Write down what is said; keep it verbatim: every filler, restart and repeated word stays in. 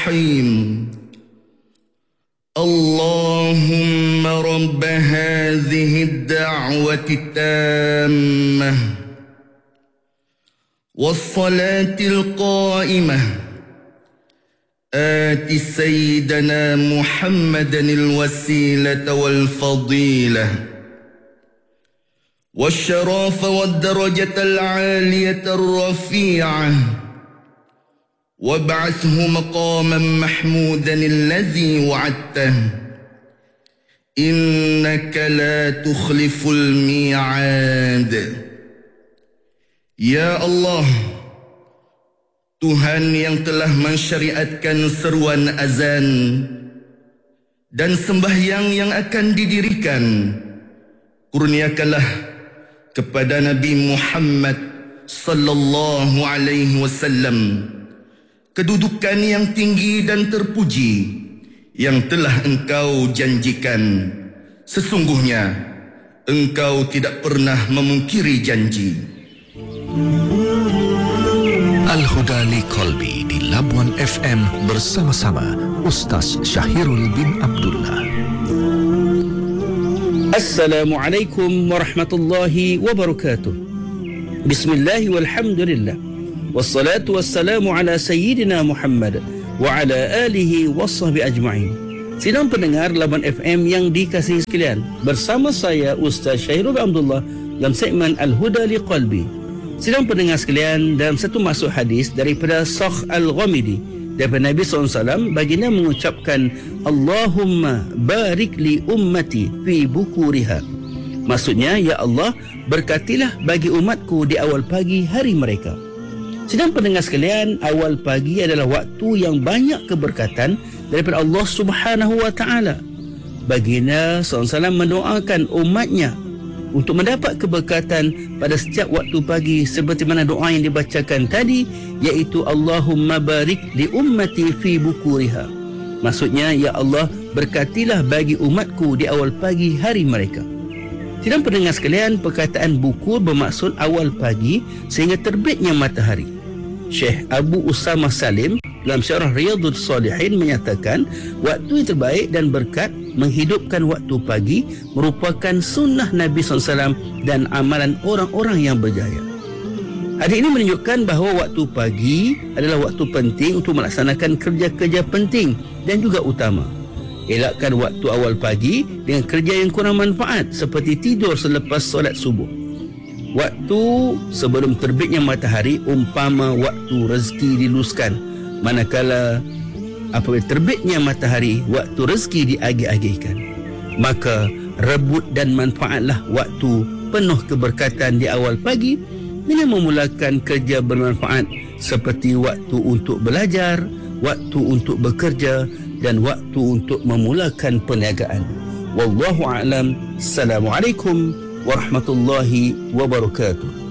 الرحيم اللهم رب هذه الدعوة التامة والصلاة القائمة آت سيدنا محمدا الوسيلة والفضيلة والشرف والدرجة العالية الرفيعة وابعثه مقاما محمودا الذي وعدته إنك لا تخلف الميعاد. Ya Allah, Tuhan yang telah mensyariatkan seruan azan dan sembahyang yang akan didirikan, kurniakanlah kepada Nabi Muhammad sallallahu alaihi wasallam kedudukan yang tinggi dan terpuji yang telah engkau janjikan. Sesungguhnya engkau tidak pernah memungkiri janji. Al-Huda li Qalbi di Labuan F M bersama-sama Ustaz Syahirul bin Abdullah. Assalamualaikum warahmatullahi wabarakatuh. Bismillahi walhamdulillah. Wassalatu wassalamu ala sayyidina Muhammad wa ala alihi wassahbi ajma'in. Sidang pendengar Labuan F M yang dikasihi sekalian, bersama saya Ustaz Syahirul bin Abdullah dalam segmen Al-Huda li Qalbi. Sidang pendengar sekalian, dalam satu masuk hadis daripada Sakh Al-Ghamidi daripada Nabi sallallahu alaihi wasallam, baginda mengucapkan Allahumma barik li ummati fi bukuriha. Maksudnya, ya Allah, berkatilah bagi umatku di awal pagi hari mereka. Sidang pendengar sekalian, awal pagi adalah waktu yang banyak keberkatan daripada Allah Subhanahu wa taala. Baginda sallallahu alaihi wasallam mendoakan umatnya untuk mendapat keberkatan pada setiap waktu pagi, seperti mana doa yang dibacakan tadi, iaitu Allahumma barik li ummati fi bukuriha. Maksudnya, ya Allah, berkatilah bagi umatku di awal pagi hari mereka. Sidang pendengar sekalian, perkataan bukur bermaksud awal pagi sehingga terbitnya matahari. Syekh Abu Usamah Salim dalam syarah Riyadhus Salihin menyatakan, waktu yang terbaik dan berkat menghidupkan waktu pagi merupakan sunnah Nabi sallallahu alaihi wasallam dan amalan orang-orang yang berjaya. Hadis ini menunjukkan bahawa waktu pagi adalah waktu penting untuk melaksanakan kerja-kerja penting dan juga utama. Elakkan waktu awal pagi dengan kerja yang kurang manfaat seperti tidur selepas solat subuh. Waktu sebelum terbitnya matahari umpama waktu rezeki diluluskan, manakala apabila terbitnya matahari waktu rezeki diagih-agihkan. Maka rebut dan manfaatlah waktu penuh keberkatan di awal pagi dengan memulakan kerja bermanfaat seperti waktu untuk belajar, waktu untuk bekerja dan waktu untuk memulakan perniagaan. Wallahu a'lam. Assalamualaikum warahmatullahi wabarakatuh.